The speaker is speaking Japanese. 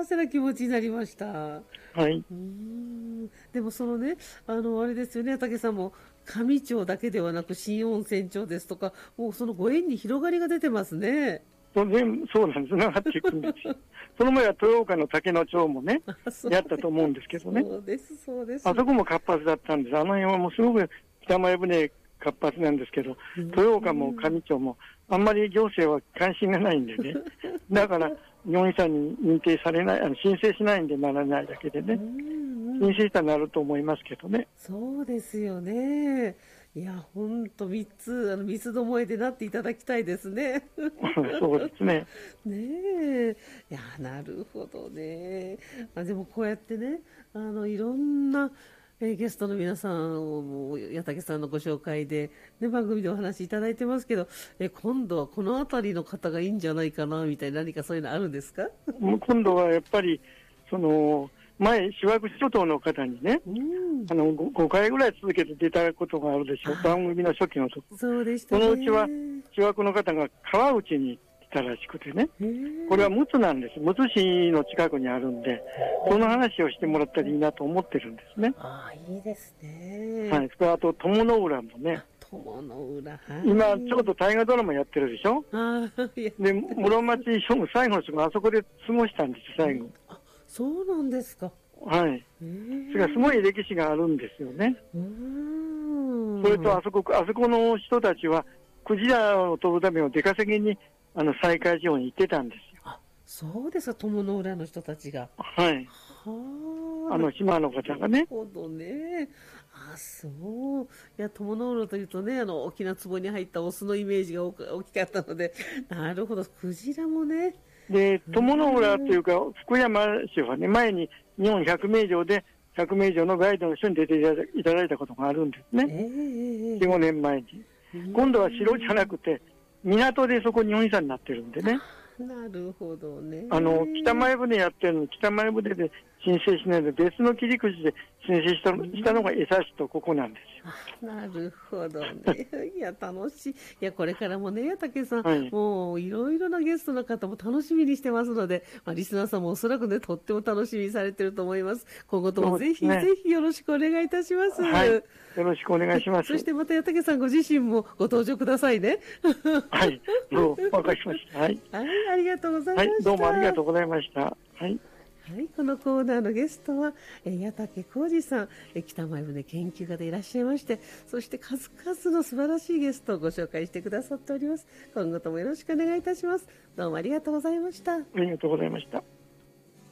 幸せな気持ちになりました。 はい。 でもそのね、あれですよね、竹さんも、上町だけではなく、新温泉町ですとか、もうそのご縁に広がりが出てますね。 そうなんです。繋がっていくんですよ。その前は豊岡の竹野町もね、やったと思うんですけどね。 そうです、そうです。 あそこも活発だったんです。あの辺はもうすごく北前船活発なんですけど、豊岡も上町もあんまり行政は関心がないんでね。だから、日本遺産に認定されない、申請しないんでならないだけでね。申請したらなると思いますけどね。 そうですよね。いや、ほんと3つ、三つどもえでなっていただきたいですね。 そうですね。 ねえ。いや、なるほどね。でもこうやってね、いろんな、ゲストの皆さんをもう矢竹さんのご紹介で、ね、番組でお話しいただいてますけど、今度はこの辺りの方がいいんじゃないかなみたいな、何かそういうのあるんですか？ 今度はやっぱり、前、志和口諸島の方にね、5回ぐらい続けて出たことがあるでしょう。番組の初期の時。 そうでしたね。 そのうちは、志和口の方が川内に来たらしくてね。これは陸奥なんです。陸奥市の近くにあるんで、その話をしてもらったらいいなと思ってるんですね。 ああ、いいですね。 はい。それあと、友の浦もね。 友の浦。はい、 今、ちょうど大河ドラマやってるでしょ。で、室町将軍最後の人があそこで過ごしたんです、最後。 あ、そうなんですか。 はい。それがすごい歴史があるんですよね。それとあそこの人たちは、クジラを取るための出稼ぎに、西海地方に行ってたんですよ。 あ、そうですか、友の浦の人たちが。 はい。島の方がね。 なるほどね。あ、そう。いや、友の浦というとね、大きな壺に入ったオスのイメージが大きかったので、なるほど、クジラもね。 で、友の浦というか、福山市はね、前に日本百名城で、100名城のガイドの人に出ていただいたことがあるんですね。4、5年前に。今度は城じゃなくて、港でそこ日本遺産になってるんでね。 なるほどね。 北前船やってるのに、北前船で申請しないで、別の切り口で申請したのが江差市とここなんですよ。なるほどね。いや、楽しい。いや、これからもね、矢竹さん、 はい、 もういろいろなゲストの方も楽しみにしてますので、リスナーさんもおそらくね、とっても楽しみにされてると思います。今後ともぜひ、ぜひよろしくお願いいたします。 はい。よろしくお願いします。 そしてまた矢竹さんご自身もご登場くださいね。 はい。わかりました。はい。 はい、ありがとうございました。 はい、どうもありがとうございました。はい。 はい、このコーナーのゲストは、矢竹浩二さん、北前船研究家でいらっしゃいまして、そして数々の素晴らしいゲストをご紹介してくださっております。今後ともよろしくお願いいたします。どうもありがとうございました。 ありがとうございました。